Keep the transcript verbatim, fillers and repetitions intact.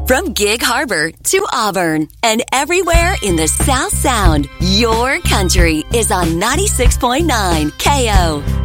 From Gig Harbor to Auburn and everywhere in the South Sound, your country is on ninety-six point nine K O.